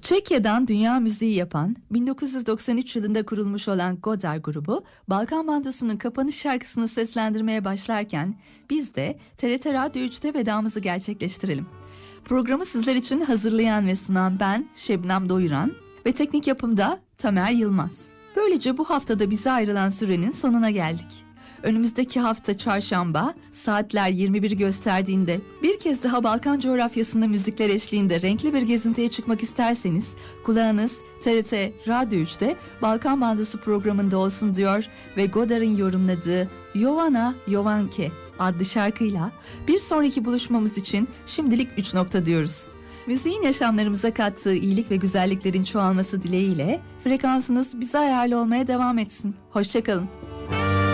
Çekya'dan dünya müziği yapan, 1993 yılında kurulmuş olan Godard grubu, Balkan Bandosu'nun kapanış şarkısını seslendirmeye başlarken biz de TRT Radyo 3'te vedamızı gerçekleştirelim. Programı sizler için hazırlayan ve sunan ben Şebnem Doyuran ve teknik yapımda Tamer Yılmaz. Böylece bu haftada bize ayrılan sürenin sonuna geldik. Önümüzdeki hafta çarşamba saatler 21'i gösterdiğinde bir kez daha Balkan coğrafyasında müzikler eşliğinde renkli bir gezintiye çıkmak isterseniz kulağınız TRT Radyo 3'te Balkan Bandosu programında olsun diyor ve Godard'ın yorumladığı Jovana Jovanke adlı şarkıyla bir sonraki buluşmamız için şimdilik 3 nokta diyoruz. Müziğin yaşamlarımıza kattığı iyilik ve güzelliklerin çoğalması dileğiyle frekansınız bize ayarlı olmaya devam etsin. Hoşça kalın.